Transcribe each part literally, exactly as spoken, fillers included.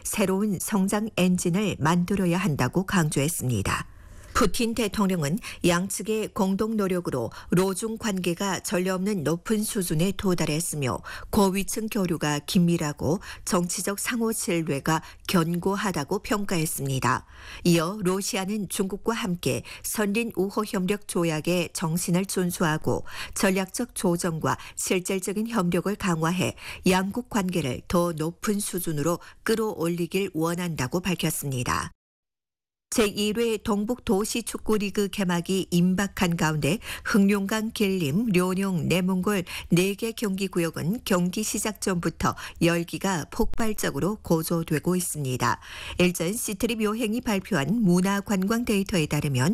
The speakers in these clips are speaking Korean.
새로운 성장 엔진을 만들어야 한다고 강조했습니다. 푸틴 대통령은 양측의 공동 노력으로 로중 관계가 전례 없는 높은 수준에 도달했으며 고위층 교류가 긴밀하고 정치적 상호 신뢰가 견고하다고 평가했습니다. 이어 로시아는 중국과 함께 선린 우호 협력 조약의 정신을 준수하고 전략적 조정과 실질적인 협력을 강화해 양국 관계를 더 높은 수준으로 끌어올리길 원한다고 밝혔습니다. 제일 회 동북도시축구리그 개막이 임박한 가운데 흑룡강 길림, 료룡, 내몽골 네 개 경기구역은 경기 시작 전부터 열기가 폭발적으로 고조되고 있습니다. 일전 시트립 여행이 발표한 문화관광 데이터에 따르면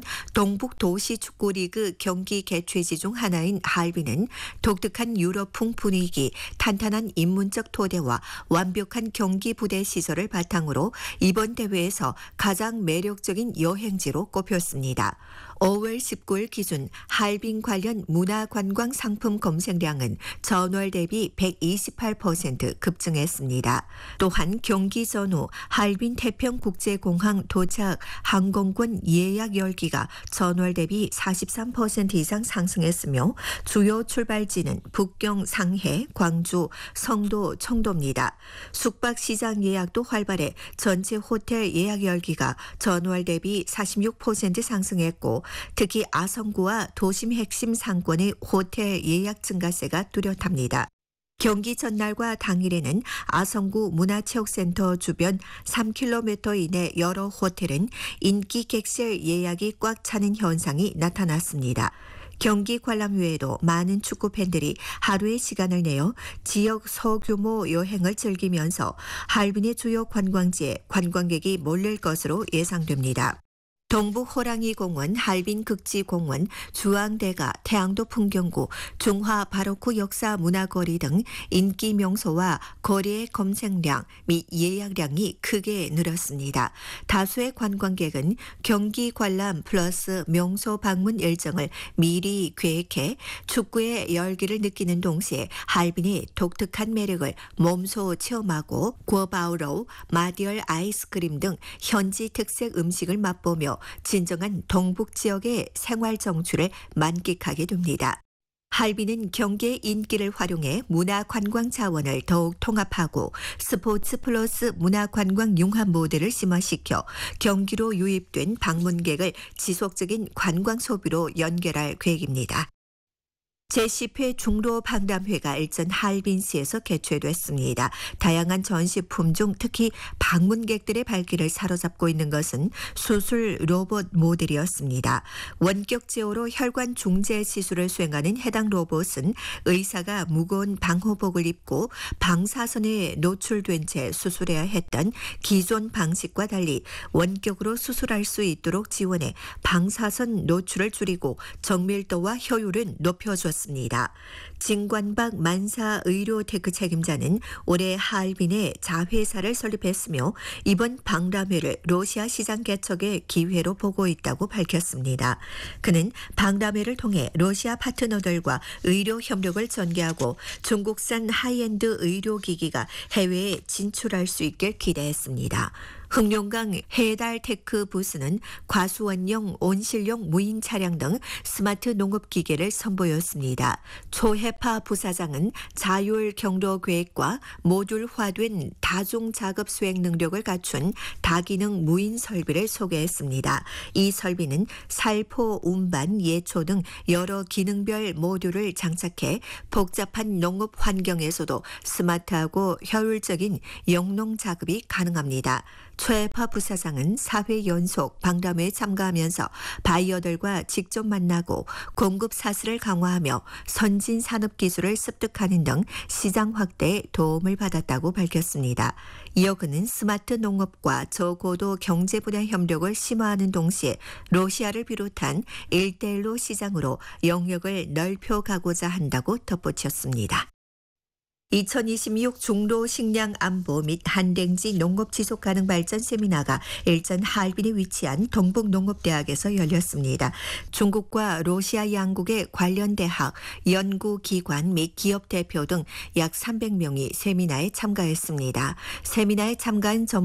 동북도시축구리그 경기 개최지 중 하나인 할빈은 독특한 유럽풍 분위기, 탄탄한 인문적 토대와 완벽한 경기 부대 시설을 바탕으로 이번 대회에서 가장 매력적인 여행지로 꼽혔습니다. 오월 십구 일 기준 할빈 관련 문화관광 상품 검색량은 전월 대비 백이십팔 퍼센트 급증했습니다. 또한 경기 전후 할빈 태평국제공항 도착 항공권 예약 열기가 전월 대비 사십삼 퍼센트 이상 상승했으며 주요 출발지는 북경, 상해, 광주, 성도, 청도입니다. 숙박시장 예약도 활발해 전체 호텔 예약 열기가 전월 대비 사십육 퍼센트 상승했고 특히 아성구와 도심 핵심 상권의 호텔 예약 증가세가 뚜렷합니다. 경기 전날과 당일에는 아성구 문화체육센터 주변 삼 킬로미터 이내 여러 호텔은 인기 객실 예약이 꽉 차는 현상이 나타났습니다. 경기 관람 외에도 많은 축구 팬들이 하루의 시간을 내어 지역 소규모 여행을 즐기면서 할빈의 주요 관광지에 관광객이 몰릴 것으로 예상됩니다. 동북 호랑이 공원, 할빈 극지공원, 주황대가, 태양도 풍경구, 중화 바로크 역사 문화거리 등 인기 명소와 거리의 검색량 및 예약량이 크게 늘었습니다. 다수의 관광객은 경기 관람 플러스 명소 방문 일정을 미리 계획해 축구의 열기를 느끼는 동시에 할빈의 독특한 매력을 몸소 체험하고 구어바오로, 마디얼 아이스크림 등 현지 특색 음식을 맛보며 진정한 동북 지역의 생활 정취를 만끽하게 됩니다. 할빈은 경기의 인기를 활용해 문화관광 자원을 더욱 통합하고 스포츠 플러스 문화관광 융합 모델을 심화시켜 경기로 유입된 방문객을 지속적인 관광 소비로 연결할 계획입니다. 제십 회 중로 박람회가 일전 할빈시에서 개최됐습니다. 다양한 전시품 중 특히 방문객들의 발길을 사로잡고 있는 것은 수술 로봇 모델이었습니다. 원격 제어로 혈관 중재 시술을 수행하는 해당 로봇은 의사가 무거운 방호복을 입고 방사선에 노출된 채 수술해야 했던 기존 방식과 달리 원격으로 수술할 수 있도록 지원해 방사선 노출을 줄이고 정밀도와 효율은 높여줬습니다. 진관박 만사 의료테크 책임자는 올해 할빈에 자회사를 설립했으며 이번 박람회를 러시아 시장 개척의 기회로 보고 있다고 밝혔습니다. 그는 박람회를 통해 러시아 파트너들과 의료 협력을 전개하고 중국산 하이엔드 의료기기가 해외에 진출할 수 있길 기대했습니다. 흑룡강 해달테크 부스는 과수원용, 온실용 무인 차량 등 스마트 농업기계를 선보였습니다. 초해파 부사장은 자율 경로 계획과 모듈화된 다중 작업 수행 능력을 갖춘 다기능 무인 설비를 소개했습니다. 이 설비는 살포, 운반, 예초 등 여러 기능별 모듈을 장착해 복잡한 농업 환경에서도 스마트하고 효율적인 영농 작업이 가능합니다. 최파 부사장은 사 회 연속 박람회에 참가하면서 바이어들과 직접 만나고 공급 사슬을 강화하며 선진 산업 기술을 습득하는 등 시장 확대에 도움을 받았다고 밝혔습니다. 이어 그는 스마트 농업과 저고도 경제 분야 협력을 심화하는 동시에 러시아를 비롯한 일대일로 시장으로 영역을 넓혀가고자 한다고 덧붙였습니다. 이천이십육 중로 식량 안보 및 한den지 농업 지속 가능 발전 세미나가 일전 할빈에 위치한 동북농업대학에서 열렸습니다. 중국과 러시아 양국의 관련 대학, 연구기관 및 기업 대표 등 약 삼백 명이 세미나에 참가했습니다. 세미나에 참가한 전